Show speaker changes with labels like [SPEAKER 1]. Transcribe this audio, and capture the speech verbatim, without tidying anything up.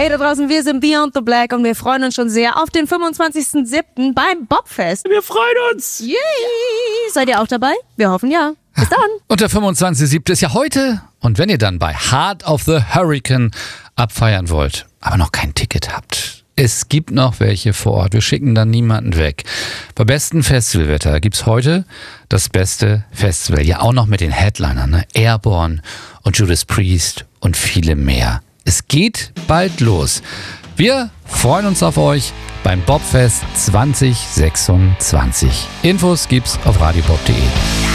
[SPEAKER 1] Hey da draußen, wir sind Beyond the Black und wir freuen uns schon sehr auf den fünfundzwanzigsten siebten beim Bobfest.
[SPEAKER 2] Wir freuen uns.
[SPEAKER 1] Yay! Seid ihr auch dabei? Wir hoffen ja. Bis dann.
[SPEAKER 3] Und der fünfundzwanzigste siebte ist ja heute. Und wenn ihr dann bei Heart of the Hurricane abfeiern wollt, aber noch kein Ticket habt, es gibt noch welche vor Ort. Wir schicken dann niemanden weg. Bei bestem Festivalwetter gibt's heute das beste Festival. Ja, auch noch mit den Headlinern, ne? Airborne und Judas Priest und viele mehr. Es geht bald los. Wir freuen uns auf euch beim Bobfest zwanzig sechsundzwanzig. Infos gibt's auf radiobob punkt de.